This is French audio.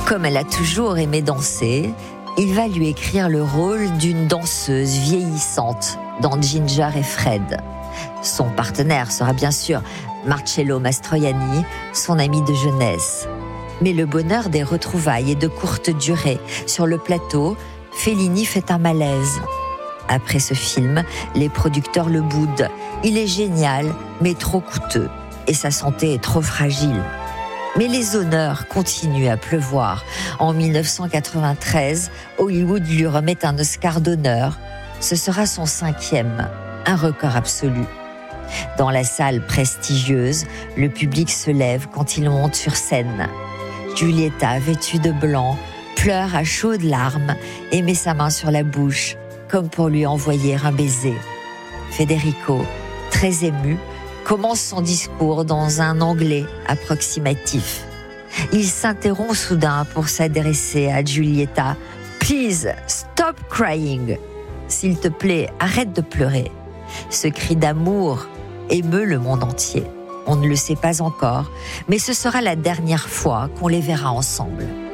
Comme elle a toujours aimé danser, il va lui écrire le rôle d'une danseuse vieillissante dans Ginger et Fred. Son partenaire sera bien sûr Marcello Mastroianni, son ami de jeunesse. Mais le bonheur des retrouvailles est de courte durée. Sur le plateau, Fellini fait un malaise. Après ce film, les producteurs le boudent. Il est génial, mais trop coûteux. Et sa santé est trop fragile. Mais les honneurs continuent à pleuvoir. En 1993, Hollywood lui remet un Oscar d'honneur. Ce sera son 5e, un record absolu. Dans la salle prestigieuse, le public se lève quand il monte sur scène. Giulietta, vêtue de blanc, pleure à chaudes larmes et met sa main sur la bouche, comme pour lui envoyer un baiser. Federico, très ému, commence son discours dans un anglais approximatif. Il s'interrompt soudain pour s'adresser à Giulietta. « Please, stop crying !»« S'il te plaît, arrête de pleurer !» Ce cri d'amour émeut le monde entier. On ne le sait pas encore, mais ce sera la dernière fois qu'on les verra ensemble.